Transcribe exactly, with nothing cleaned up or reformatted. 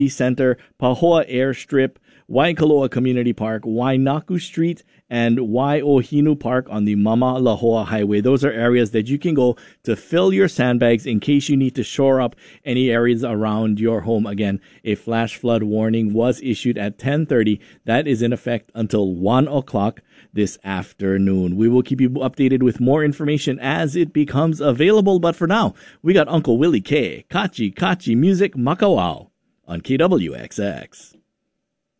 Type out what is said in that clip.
Center, Pahoa Airstrip, Waikoloa Community Park, Wainaku Street, and Waiohinu Park on the Mama Lahoa Highway. Those are areas that you can go to fill your sandbags in case you need to shore up any areas around your home. Again, a flash flood warning was issued at ten thirty. That is in effect until one o'clock this afternoon. We will keep you updated with more information as it becomes available. But for now, we got Uncle Willie K. Kachi Kachi Music Makawao on K W X X.